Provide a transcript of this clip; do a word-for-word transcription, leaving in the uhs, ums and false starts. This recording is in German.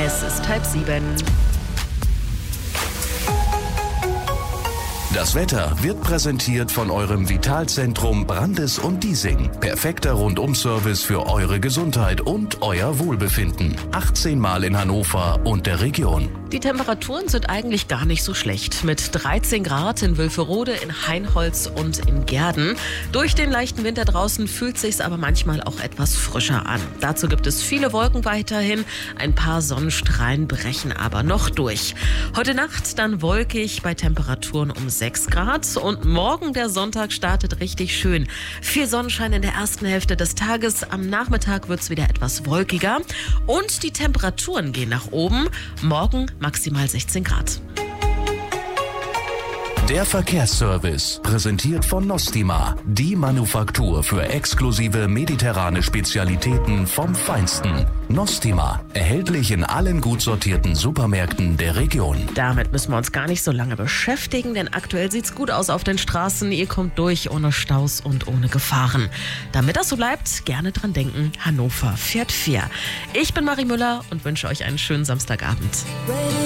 Es ist halb sieben. Das Wetter wird präsentiert von eurem Vitalzentrum Brandes und Diesing. Perfekter Rundum-Service für eure Gesundheit und euer Wohlbefinden. achtzehn Mal in Hannover und der Region. Die Temperaturen sind eigentlich gar nicht so schlecht. Mit dreizehn Grad in Wülferode, in Hainholz und in Gehrden. Durch den leichten Winter draußen fühlt sich's aber manchmal auch etwas frischer an. Dazu gibt es viele Wolken weiterhin. Ein paar Sonnenstrahlen brechen aber noch durch. Heute Nacht dann wolkig bei Temperaturen um sechs Grad. Und morgen, der Sonntag, startet richtig schön. Viel Sonnenschein in der ersten Hälfte des Tages. Am Nachmittag wird's wieder etwas wolkiger. Und die Temperaturen gehen nach oben. Morgen maximal sechzehn Grad. Der Verkehrsservice, präsentiert von Nostima, die Manufaktur für exklusive mediterrane Spezialitäten vom Feinsten. Nostima, erhältlich in allen gut sortierten Supermärkten der Region. Damit müssen wir uns gar nicht so lange beschäftigen, denn aktuell sieht's gut aus auf den Straßen. Ihr kommt durch ohne Staus und ohne Gefahren. Damit das so bleibt, gerne dran denken, Hannover fährt fair. Ich bin Marie Müller und wünsche euch einen schönen Samstagabend.